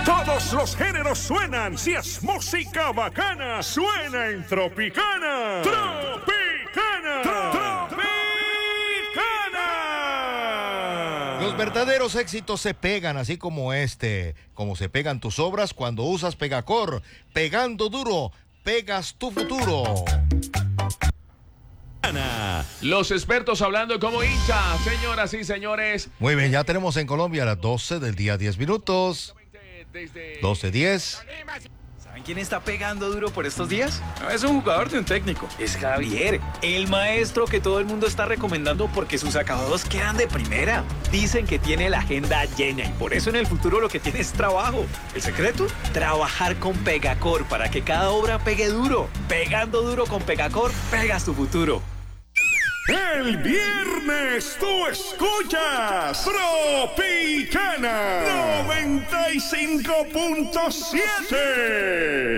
Todos los géneros suenan. Si es música bacana, suena en Tropicana. Tropicana. Tropicana. Los verdaderos éxitos se pegan, así como como se pegan tus obras cuando usas Pegacor. Pegando duro, pegas tu futuro. Los expertos hablando como hinchas, señoras y señores. Muy bien, ya tenemos en Colombia a las 12 del día 10 minutos. 12:10. ¿Saben quién está pegando duro por estos días? No es un jugador de un técnico, es Javier, el maestro que todo el mundo está recomendando porque sus acabados quedan de primera. Dicen que tiene la agenda llena y por eso en el futuro lo que tiene es trabajo. ¿El secreto? Trabajar con Pegacor para que cada obra pegue duro. Pegando duro con Pegacor, pegas tu futuro. El viernes tú escuchas Tropicana 95.7.